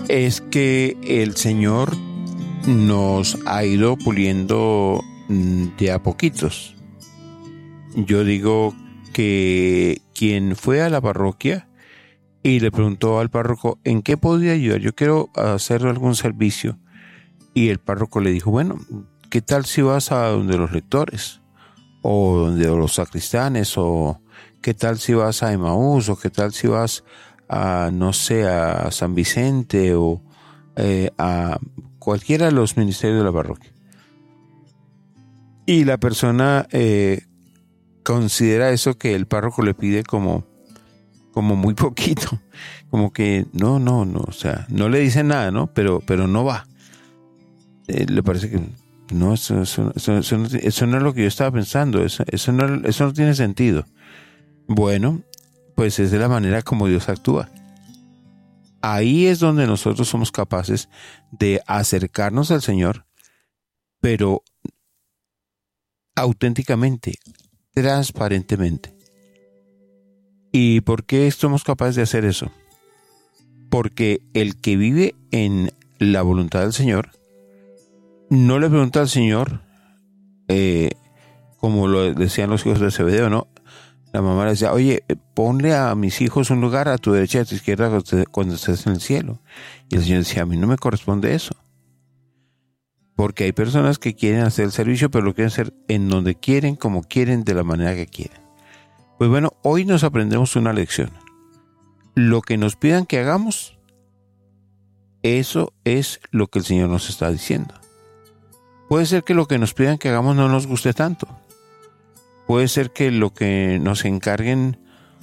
es que el Señor nos ha ido puliendo de a poquitos. Yo digo que quien fue a la parroquia y le preguntó al párroco en qué podía ayudar, yo quiero hacer algún servicio, y el párroco le dijo, bueno, ¿qué tal si vas a donde los lectores o donde los sacristanes, o qué tal si vas a Emaús, o qué tal si vas a, no sé, a San Vicente, o a cualquiera de los ministerios de la parroquia? Y la persona considera eso que el párroco le pide como muy poquito, como que no, o sea, no le dice nada, ¿no? Pero no va. Le parece que no, eso no es lo que yo estaba pensando, eso no tiene sentido. Bueno, pues es de la manera como Dios actúa. Ahí es donde nosotros somos capaces de acercarnos al Señor, pero auténticamente, transparentemente. ¿Y por qué somos capaces de hacer eso? Porque el que vive en la voluntad del Señor no le pregunta al Señor, como lo decían los hijos de Zebedeo, ¿no? La mamá le decía, oye, ponle a mis hijos un lugar a tu derecha y a tu izquierda cuando estés en el cielo. Y el Señor decía, a mí no me corresponde eso. Porque hay personas que quieren hacer el servicio, pero lo quieren hacer en donde quieren, como quieren, de la manera que quieren. Pues bueno, hoy nos aprendemos una lección. Lo que nos pidan que hagamos, eso es lo que el Señor nos está diciendo. Puede ser que lo que nos pidan que hagamos no nos guste tanto. Puede ser que lo que nos encarguen,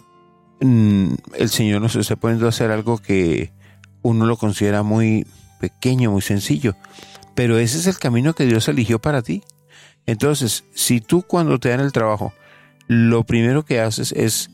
el Señor nos esté poniendo a hacer algo que uno lo considera muy pequeño, muy sencillo. Pero ese es el camino que Dios eligió para ti. Entonces, si tú cuando te dan el trabajo, lo primero que haces es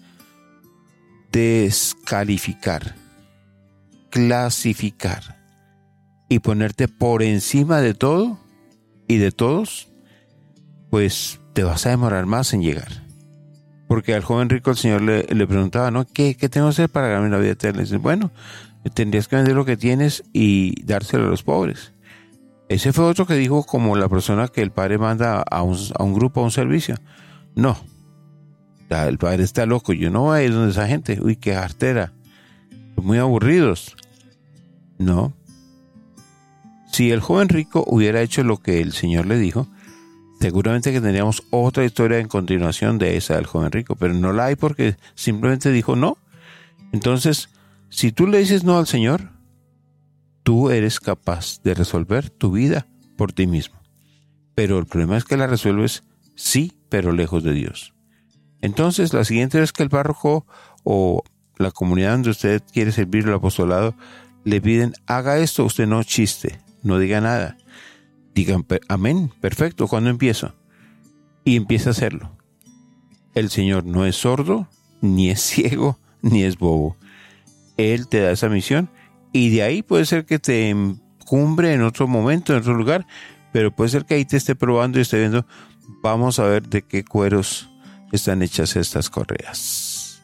descalificar, clasificar y ponerte por encima de todo y de todos, pues te vas a demorar más en llegar. Porque al joven rico el Señor le preguntaba, ¿no? ¿Qué tengo que hacer para ganarme la vida eterna? Y dice, bueno, tendrías que vender lo que tienes y dárselo a los pobres. Ese fue otro que dijo, como la persona que el padre manda a un grupo, a un servicio. No, el padre está loco, yo no voy a ir donde esa gente. Uy, qué jartera, muy aburridos. No. Si el joven rico hubiera hecho lo que el Señor le dijo, seguramente que tendríamos otra historia en continuación de esa del joven rico, pero no la hay porque simplemente dijo no. Entonces, si tú le dices no al Señor, tú eres capaz de resolver tu vida por ti mismo. Pero el problema es que la resuelves sí, pero lejos de Dios. Entonces, la siguiente vez que el párroco o la comunidad donde usted quiere servir el apostolado le piden, haga esto, usted no chiste, no diga nada. Digan, amén, perfecto, ¿cuándo empiezo? Y empieza a hacerlo. El Señor no es sordo, ni es ciego, ni es bobo. Él te da esa misión y de ahí puede ser que te encumbre en otro momento, en otro lugar, pero puede ser que ahí te esté probando y esté viendo, vamos a ver de qué cueros están hechas estas correas.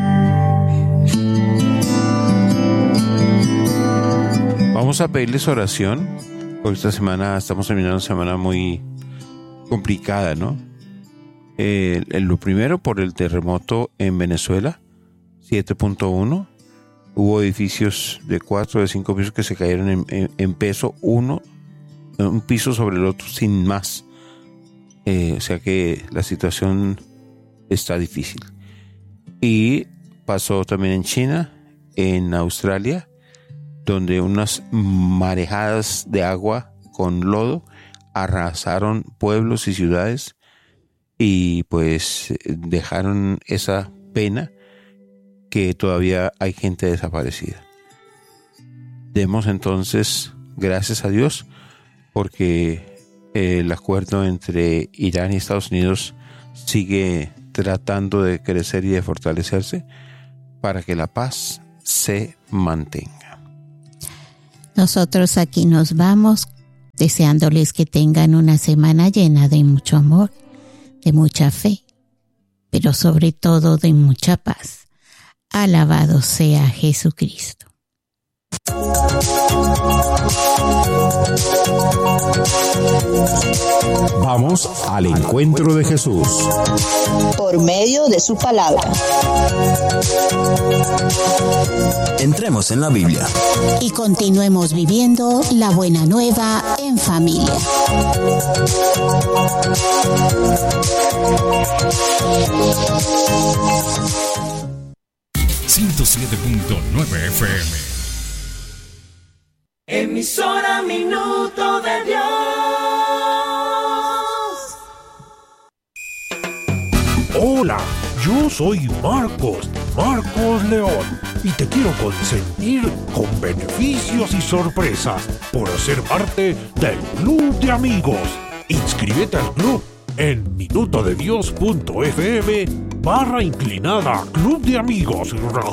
Vamos a pedirles oración. Por esta semana estamos terminando una semana muy complicada, ¿no? Lo primero, por el terremoto en Venezuela, 7.1. Hubo edificios de 4, de 5 pisos que se cayeron en peso, un piso sobre el otro, sin más. O sea que la situación está difícil. Y pasó también en China, en Australia, donde unas marejadas de agua con lodo arrasaron pueblos y ciudades y pues dejaron esa pena que todavía hay gente desaparecida. Demos entonces gracias a Dios porque el acuerdo entre Irán y Estados Unidos sigue tratando de crecer y de fortalecerse para que la paz se mantenga. Nosotros aquí nos vamos deseándoles que tengan una semana llena de mucho amor, de mucha fe, pero sobre todo de mucha paz. Alabado sea Jesucristo. Vamos al encuentro de Jesús. Por medio de su palabra. Entremos en la Biblia. Y continuemos viviendo la buena nueva en familia. ...107.9 FM. Emisora Minuto de Dios. Hola, yo soy Marcos León, y te quiero consentir con beneficios y sorpresas por ser parte del Club de Amigos. Inscríbete al club en minutodedios.fm/inclinada Club de Amigos.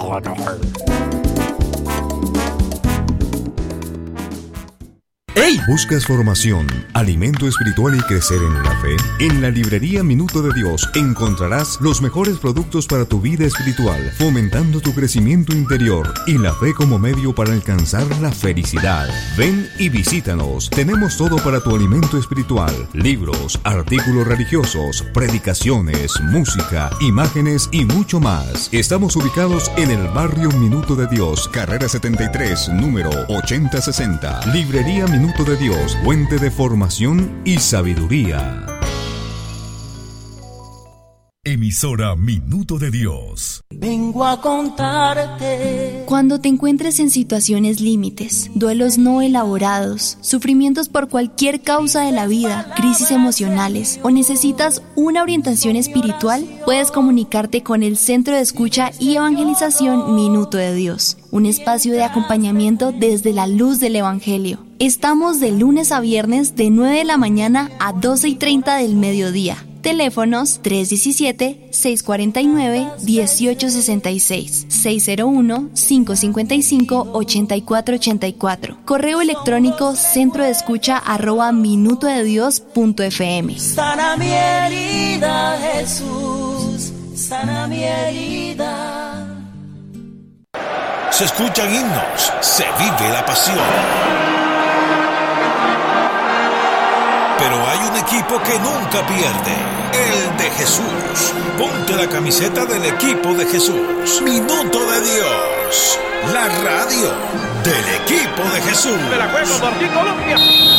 ¡Hey! ¿Buscas formación, alimento espiritual y crecer en la fe? En la librería Minuto de Dios encontrarás los mejores productos para tu vida espiritual, fomentando tu crecimiento interior y la fe como medio para alcanzar la felicidad. Ven y visítanos. Tenemos todo para tu alimento espiritual: libros, artículos religiosos, predicaciones, música, imágenes y mucho más. Estamos ubicados en el barrio Minuto de Dios, carrera 73, número 8060. Librería Minuto de Dios, fuente de formación y sabiduría. Emisora Minuto de Dios. Vengo a contarte. Cuando te encuentres en situaciones límites, duelos no elaborados, sufrimientos por cualquier causa de la vida, crisis emocionales o necesitas una orientación espiritual, puedes comunicarte con el Centro de Escucha y Evangelización Minuto de Dios, un espacio de acompañamiento desde la luz del Evangelio. Estamos de lunes a viernes de 9 de la mañana a 12:30 del mediodía. Teléfonos 317-649-1866, 601-555-8484. Correo electrónico centrodeescucha@minutodedios.fm. Sana mi herida, Jesús, sana mi herida. Se escuchan himnos, se vive la pasión. Pero hay un equipo que nunca pierde, el de Jesús. Ponte la camiseta del equipo de Jesús. Minuto de Dios, la radio del equipo de Jesús. De la Juego Martín Colombia.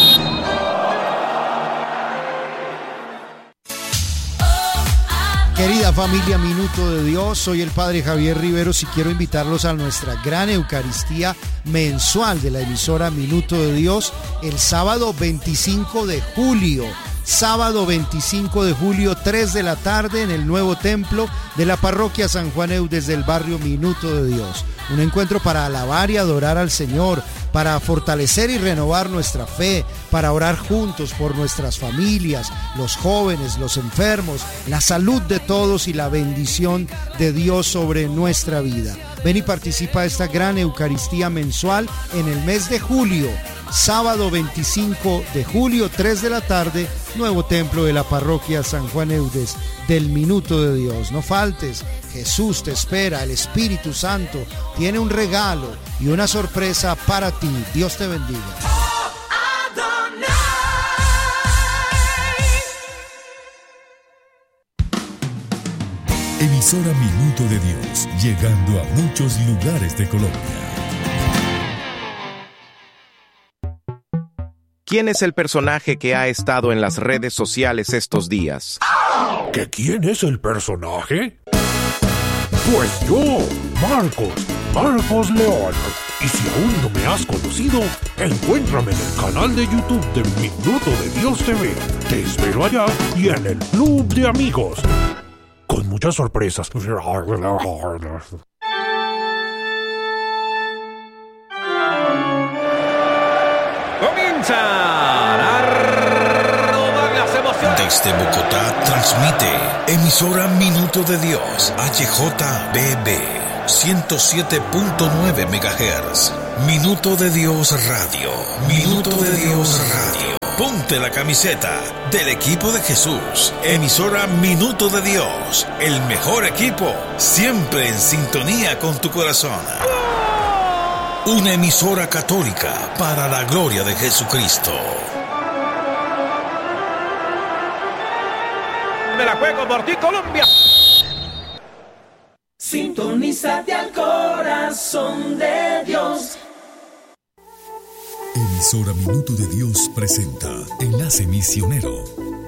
Querida familia Minuto de Dios, soy el Padre Javier Riveros y quiero invitarlos a nuestra gran Eucaristía mensual de la emisora Minuto de Dios el sábado 25 de julio. Sábado 25 de julio, 3 de la tarde en el nuevo templo de la parroquia San Juan Eudes del barrio Minuto de Dios. Un encuentro para alabar y adorar al Señor, para fortalecer y renovar nuestra fe, para orar juntos por nuestras familias, los jóvenes, los enfermos, la salud de todos y la bendición de Dios sobre nuestra vida. Ven y participa de esta gran Eucaristía mensual en el mes de julio. Sábado 25 de julio, 3 de la tarde, nuevo templo de la parroquia San Juan Eudes del Minuto de Dios. No faltes, Jesús te espera, el Espíritu Santo tiene un regalo y una sorpresa para ti. Dios te bendiga. Emisora Minuto de Dios, llegando a muchos lugares de Colombia. ¿Quién es el personaje que ha estado en las redes sociales estos días? ¿Que quién es el personaje? Pues yo, Marcos León. Y si aún no me has conocido, encuéntrame en el canal de YouTube de Minuto de Dios TV. Te espero allá y en el Club de Amigos, con muchas sorpresas. Desde Bogotá transmite emisora Minuto de Dios, HJBB 107.9 MHz. Minuto de Dios Radio. Minuto de Dios Radio. Ponte la camiseta del equipo de Jesús. Emisora Minuto de Dios, el mejor equipo, siempre en sintonía con tu corazón. una emisora católica para la gloria de Jesucristo. Me la juego por ti, Colombia. Sintonízate al corazón de Dios. Emisora Minuto de Dios presenta Enlace Misionero.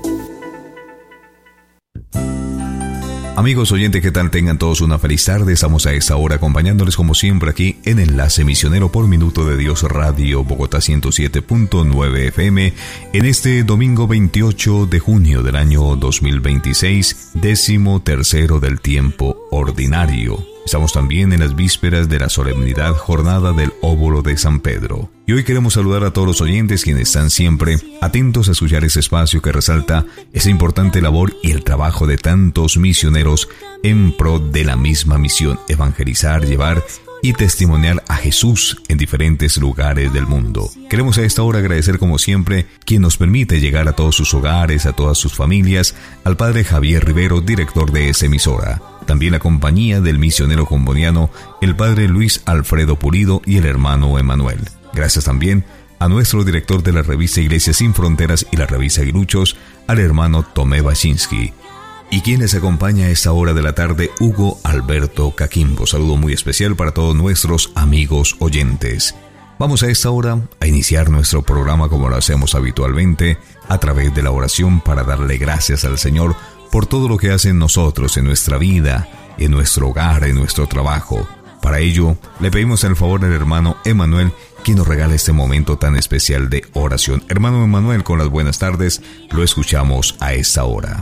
Amigos oyentes, ¿qué tal? Tengan todos una feliz tarde. Estamos a esta hora acompañándoles como siempre aquí en Enlace Misionero por Minuto de Dios Radio Bogotá 107.9 FM en este domingo 28 de junio del año 2026, 13º del tiempo ordinario. Estamos también en las vísperas de la solemnidad Jornada del Óbolo de San Pedro. Y hoy queremos saludar a todos los oyentes quienes están siempre atentos a escuchar ese espacio que resalta esa importante labor y el trabajo de tantos misioneros en pro de la misma misión: evangelizar, llevar y testimoniar a Jesús en diferentes lugares del mundo. Queremos a esta hora agradecer como siempre quien nos permite llegar a todos sus hogares, a todas sus familias, al Padre Javier Rivero, director de esa emisora. También la compañía del misionero comboniano, el Padre Luis Alfredo Pulido y el hermano Emanuel. Gracias también a nuestro director de la revista Iglesias Sin Fronteras y la revista Aguiluchos, al hermano Tomé Baczynski. Y quien les acompaña a esta hora de la tarde, Hugo Alberto Caquimbo. Saludo muy especial para todos nuestros amigos oyentes. Vamos a esta hora a iniciar nuestro programa como lo hacemos habitualmente, a través de la oración para darle gracias al Señor por todo lo que hace en nosotros, en nuestra vida, en nuestro hogar, en nuestro trabajo. Para ello, le pedimos el favor al hermano Emanuel, quien nos regala este momento tan especial de oración. Hermano Emanuel, con las buenas tardes, lo escuchamos a esta hora.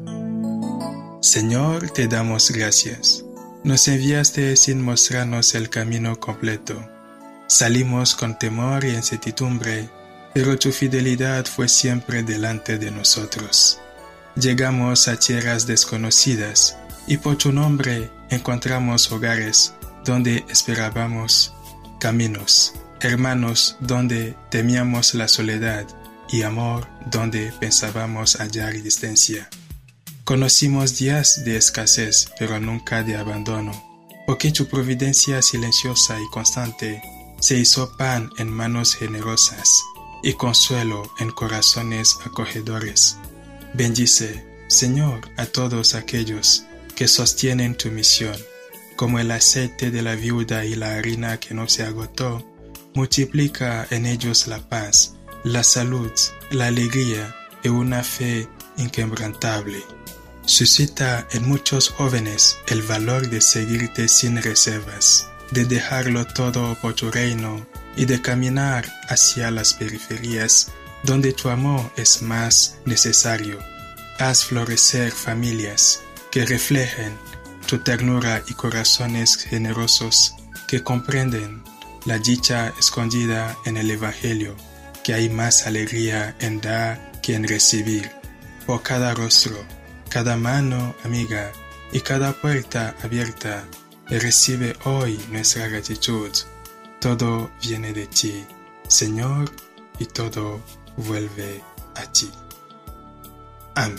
Señor, te damos gracias. Nos enviaste sin mostrarnos el camino completo. Salimos con temor y incertidumbre, pero tu fidelidad fue siempre delante de nosotros. Llegamos a tierras desconocidas y por tu nombre encontramos hogares donde esperábamos, caminos, hermanos donde temíamos la soledad y amor donde pensábamos hallar distancia. Conocimos días de escasez, pero nunca de abandono, porque tu providencia silenciosa y constante se hizo pan en manos generosas y consuelo en corazones acogedores. Bendice, Señor, a todos aquellos que sostienen tu misión, como el aceite de la viuda y la harina que no se agotó. Multiplica en ellos la paz, la salud, la alegría y una fe inquebrantable. Suscita en muchos jóvenes el valor de seguirte sin reservas, de dejarlo todo por tu reino y de caminar hacia las periferias donde tu amor es más necesario. Haz florecer familias que reflejen tu ternura y corazones generosos que comprenden la dicha escondida en el Evangelio, que hay más alegría en dar que en recibir. Por cada rostro, cada mano amiga y cada puerta abierta, recibe hoy nuestra gratitud. Todo viene de ti, Señor, y todo vuelve a ti. Amén.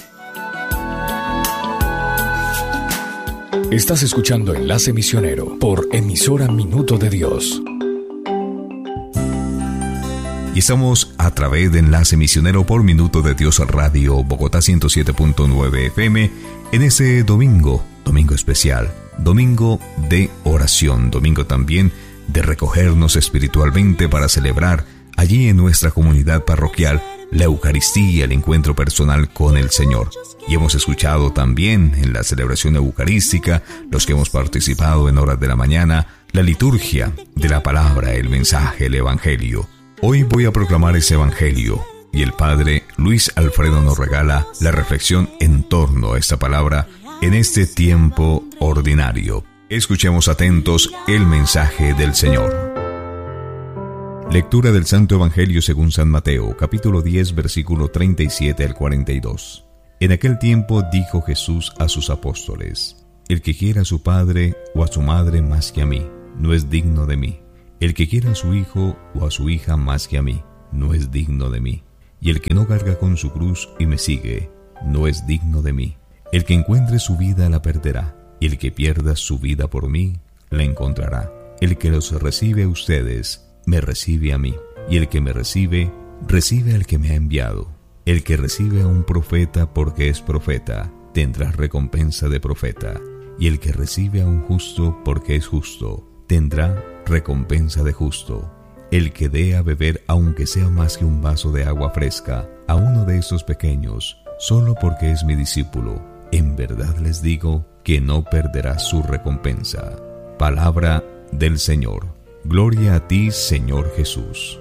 Estás escuchando Enlace Misionero por emisora Minuto de Dios. Y estamos a través de Enlace Misionero por Minuto de Dios Radio Bogotá 107.9 FM en este domingo especial, domingo de oración, domingo también de recogernos espiritualmente para celebrar allí en nuestra comunidad parroquial la Eucaristía, el encuentro personal con el Señor. Y hemos escuchado también en la celebración eucarística, los que hemos participado en horas de la mañana, la liturgia de la palabra, el mensaje, el Evangelio. Hoy voy a proclamar ese Evangelio y el Padre Luis Alfredo nos regala la reflexión en torno a esta palabra en este tiempo ordinario. Escuchemos atentos el mensaje del Señor. Lectura del Santo Evangelio según San Mateo, capítulo 10, versículo 37 al 42. En aquel tiempo dijo Jesús a sus apóstoles: El que quiera a su padre o a su madre más que a mí, no es digno de mí. El que quiera a su hijo o a su hija más que a mí, no es digno de mí. Y el que no carga con su cruz y me sigue, no es digno de mí. El que encuentre su vida la perderá, y el que pierda su vida por mí, la encontrará. El que los recibe a ustedes, me recibe a mí. Y el que me recibe, recibe al que me ha enviado. El que recibe a un profeta porque es profeta, tendrá recompensa de profeta. Y el que recibe a un justo porque es justo, tendrá recompensa de justo. El que dé a beber, aunque sea más que un vaso de agua fresca, a uno de estos pequeños, solo porque es mi discípulo, en verdad les digo que no perderá su recompensa. Palabra del Señor. Gloria a ti, Señor Jesús.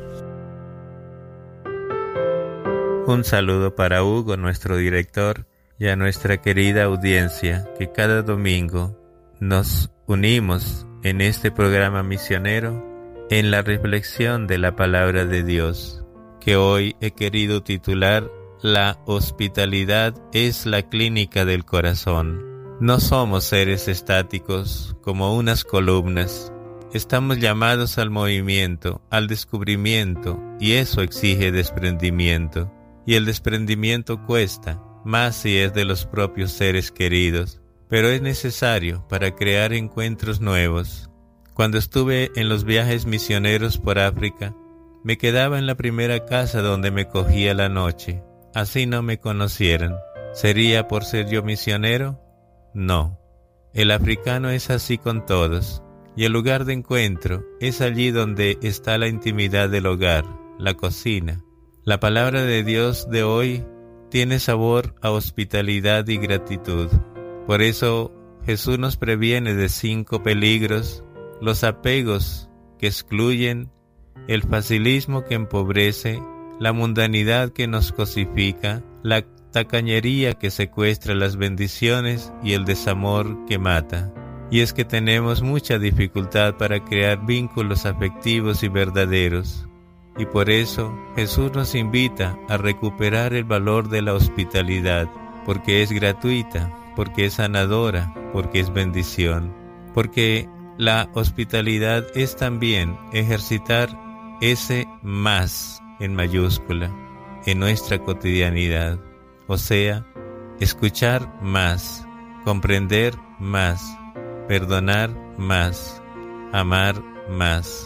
Un saludo para Hugo, nuestro director, y a nuestra querida audiencia que cada domingo nos unimos en este programa misionero en la reflexión de la palabra de Dios, que hoy he querido titular La hospitalidad es la clínica del corazón. No somos seres estáticos como unas columnas. Estamos llamados al movimiento, al descubrimiento, y eso exige desprendimiento. Y el desprendimiento cuesta, más si es de los propios seres queridos, pero es necesario para crear encuentros nuevos. Cuando estuve en los viajes misioneros por África, me quedaba en la primera casa donde me cogía la noche, así no me conocieran. ¿Sería por ser yo misionero? No. El africano es así con todos, y el lugar de encuentro es allí donde está la intimidad del hogar, la cocina. La palabra de Dios de hoy tiene sabor a hospitalidad y gratitud. Por eso Jesús nos previene de 5 peligros: los apegos que excluyen, el facilismo que empobrece, la mundanidad que nos cosifica, la tacañería que secuestra las bendiciones y el desamor que mata. Y es que tenemos mucha dificultad para crear vínculos afectivos y verdaderos. Y por eso Jesús nos invita a recuperar el valor de la hospitalidad, porque es gratuita, porque es sanadora, porque es bendición, porque la hospitalidad es también ejercitar ese más en mayúscula en nuestra cotidianidad, o sea, escuchar más, comprender más, perdonar más, amar más.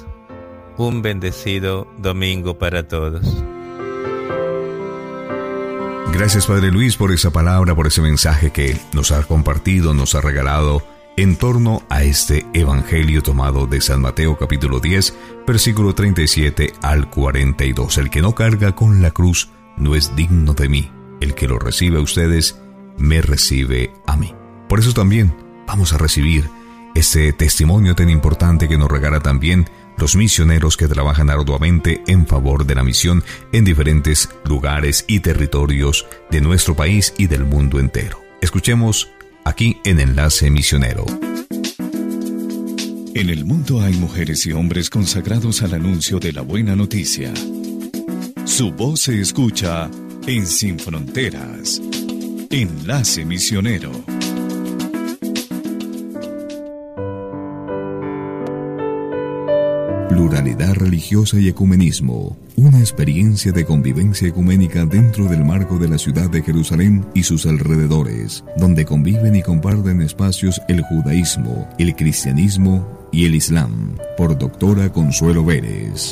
Un bendecido domingo para todos. Gracias, Padre Luis, por esa palabra, por ese mensaje que nos ha compartido, nos ha regalado en torno a este evangelio tomado de San Mateo capítulo 10, versículo 37 al 42. El que no carga con la cruz no es digno de mí. El que lo recibe a ustedes, me recibe a mí. Por eso también vamos a recibir este testimonio tan importante que nos regala también los misioneros que trabajan arduamente en favor de la misión en diferentes lugares y territorios de nuestro país y del mundo entero. Escuchemos aquí en Enlace Misionero. En el mundo hay mujeres y hombres consagrados al anuncio de la buena noticia. Su voz se escucha en Sin Fronteras. Enlace Misionero. Pluralidad religiosa y ecumenismo. Una experiencia de convivencia ecuménica dentro del marco de la ciudad de Jerusalén y sus alrededores, donde conviven y comparten espacios el judaísmo, el cristianismo y el islam. Por doctora Consuelo Vélez.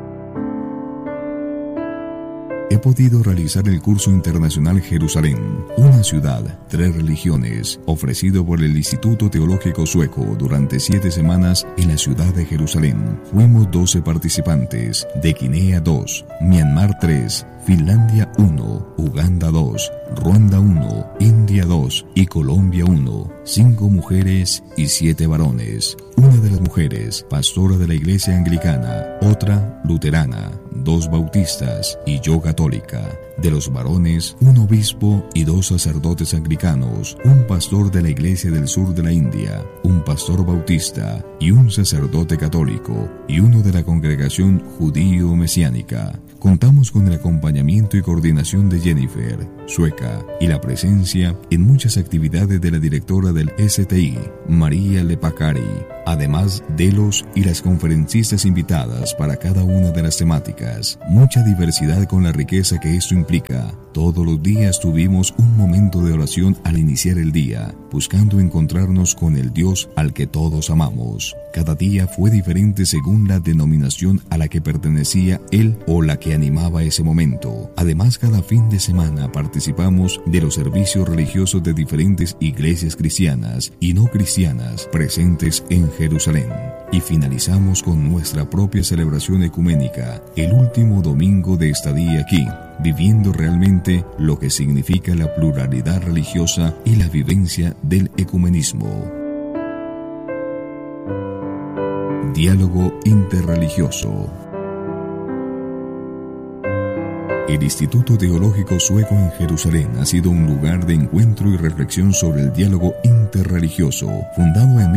He podido realizar el curso internacional Jerusalén, una ciudad, 3 religiones, ofrecido por el Instituto Teológico Sueco durante 7 semanas en la ciudad de Jerusalén. Fuimos 12 participantes, de Guinea 2, Myanmar 3, Finlandia 1, Uganda 2, Ruanda 1, India 2 y Colombia 1. 5 mujeres y 7 varones. Una de las mujeres, pastora de la iglesia anglicana, otra luterana, 2 bautistas y yo católica. De los varones, un obispo y 2 sacerdotes anglicanos, un pastor de la iglesia del sur de la India, un pastor bautista y un sacerdote católico, y uno de la congregación judío-mesiánica. Contamos con el acompañamiento y coordinación de Jennifer, sueca, y la presencia en muchas actividades de la directora del STI, María Lepacari, además de los y las conferencistas invitadas para cada una de las temáticas. Mucha diversidad con la riqueza que esto implica explica: todos los días tuvimos un momento de oración al iniciar el día, buscando encontrarnos con el Dios al que todos amamos. Cada día fue diferente según la denominación a la que pertenecía él o la que animaba ese momento. Además, cada fin de semana participamos de los servicios religiosos de diferentes iglesias cristianas y no cristianas presentes en Jerusalén. Y finalizamos con nuestra propia celebración ecuménica, el último domingo de estadía aquí, viviendo realmente lo que significa la pluralidad religiosa y la vivencia del ecumenismo. Diálogo interreligioso. El Instituto Teológico Sueco en Jerusalén ha sido un lugar de encuentro y reflexión sobre el diálogo interreligioso. Fundado en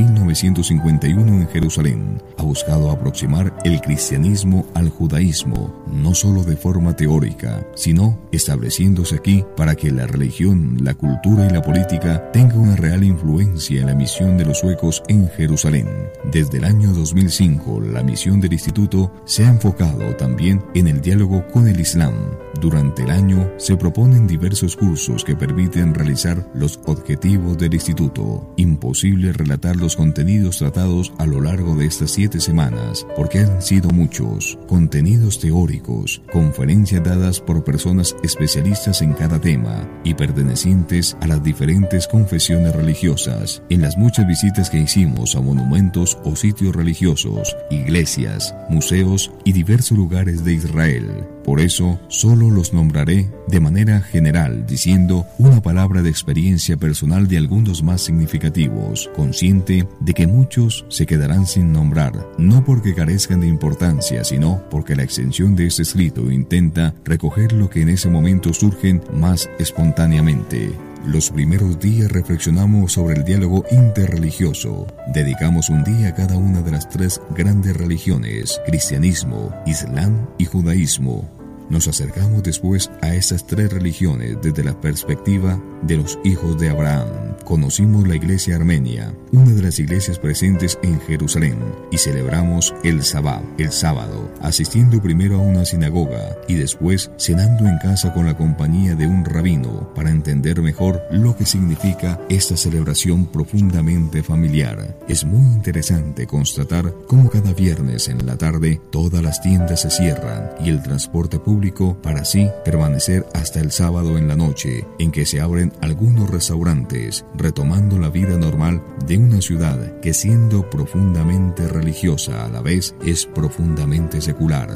1951 en Jerusalén, ha buscado aproximar el cristianismo al judaísmo, no solo de forma teórica, sino estableciéndose aquí para que la religión, la cultura y la política tengan una real influencia en la misión de los suecos en Jerusalén. Desde el año 2005, la misión del instituto se ha enfocado también en el diálogo con el Islam. Durante el año se proponen diversos cursos que permiten realizar los objetivos del instituto. Imposible relatar los contenidos tratados a lo largo de estas 7 semanas, porque han sido muchos. Contenidos teóricos, conferencias dadas por personas especialistas en cada tema y pertenecientes a las diferentes confesiones religiosas. En las muchas visitas que hicimos a monumentos o sitios religiosos, iglesias, museos y diversos lugares de Israel. Por eso, solo los nombraré de manera general, diciendo una palabra de experiencia personal de algunos más significativos, consciente de que muchos se quedarán sin nombrar, no porque carezcan de importancia, sino porque la extensión de este escrito intenta recoger lo que en ese momento surgen más espontáneamente. Los primeros días reflexionamos sobre el diálogo interreligioso. Dedicamos un día a cada una de las 3 grandes religiones: cristianismo, islam y judaísmo. Nos acercamos después a estas 3 religiones desde la perspectiva de los hijos de Abraham. Conocimos la iglesia armenia, una de las iglesias presentes en Jerusalén, y celebramos el Sabbat, el sábado, asistiendo primero a una sinagoga y después cenando en casa con la compañía de un rabino para entender mejor lo que significa esta celebración profundamente familiar. Es muy interesante constatar cómo cada viernes en la tarde todas las tiendas se cierran y el transporte público para así permanecer hasta el sábado en la noche, en que se abren algunos restaurantes, retomando la vida normal de una ciudad que, siendo profundamente religiosa a la vez, es profundamente secular.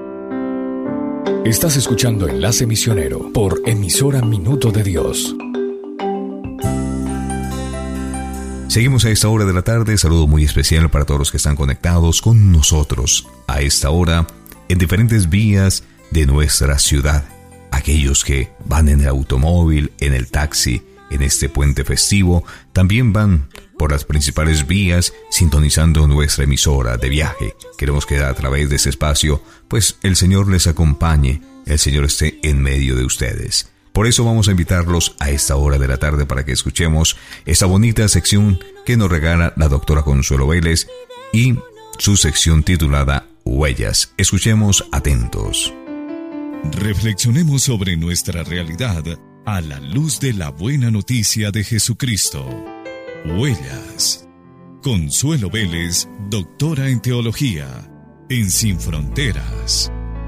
Estás escuchando Enlace Misionero por emisora Minuto de Dios. Seguimos a esta hora de la tarde. Saludo muy especial para todos los que están conectados con nosotros a esta hora en diferentes vías de nuestra ciudad. Aquellos que van en el automóvil, en el taxi, en este puente festivo, también van por las principales vías sintonizando nuestra emisora de viaje. Queremos que a través de ese espacio, pues el Señor les acompañe, el Señor esté en medio de ustedes. Por eso vamos a invitarlos a esta hora de la tarde para que escuchemos esta bonita sección que nos regala la doctora Consuelo Vélez y su sección titulada Huellas. Escuchemos atentos. Reflexionemos sobre nuestra realidad a la luz de la buena noticia de Jesucristo. Huellas. Consuelo Vélez, doctora en teología, en Sin Fronteras.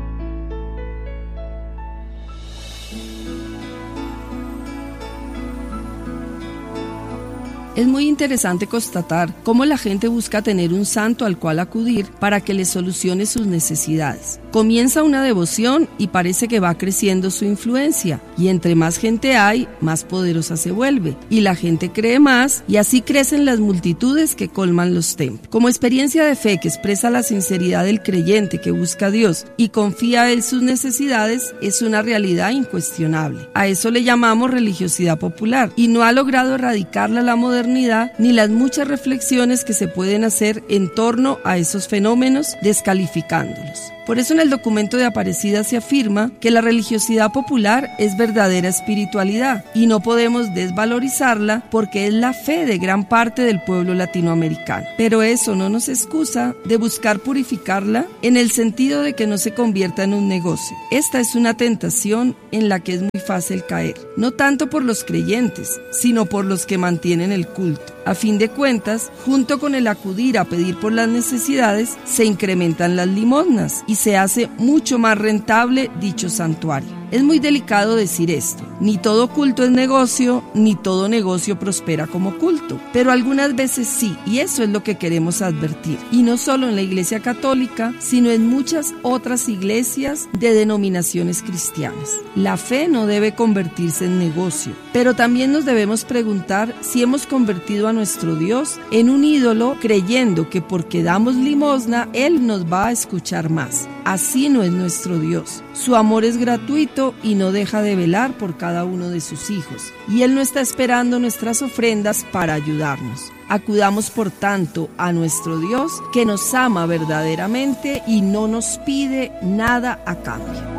Es muy interesante constatar cómo la gente busca tener un santo al cual acudir para que le solucione sus necesidades. Comienza una devoción y parece que va creciendo su influencia, y entre más gente hay, más poderosa se vuelve, y la gente cree más, y así crecen las multitudes que colman los templos. Como experiencia de fe que expresa la sinceridad del creyente que busca a Dios y confía en sus necesidades, es una realidad incuestionable. A eso le llamamos religiosidad popular, y no ha logrado erradicarla la modernidad ni las muchas reflexiones que se pueden hacer en torno a esos fenómenos descalificándolos. Por eso en el documento de Aparecida se afirma que la religiosidad popular es verdadera espiritualidad y no podemos desvalorizarla porque es la fe de gran parte del pueblo latinoamericano. Pero eso no nos excusa de buscar purificarla en el sentido de que no se convierta en un negocio. Esta es una tentación en la que es muy fácil caer, no tanto por los creyentes, sino por los que mantienen el culto. A fin de cuentas, junto con el acudir a pedir por las necesidades, se incrementan las limosnas y se hace mucho más rentable dicho santuario. Es muy delicado decir esto. Ni todo culto es negocio, ni todo negocio prospera como culto. Pero algunas veces sí, y eso es lo que queremos advertir. Y no solo en la Iglesia Católica, sino en muchas otras iglesias de denominaciones cristianas. La fe no debe convertirse en negocio, pero también nos debemos preguntar si hemos convertido a nuestro Dios en un ídolo creyendo que porque damos limosna, Él nos va a escuchar más. Así no es nuestro Dios. Su amor es gratuito y no deja de velar por cada uno de sus hijos. Y Él no está esperando nuestras ofrendas para ayudarnos. Acudamos por tanto a nuestro Dios que nos ama verdaderamente y no nos pide nada a cambio.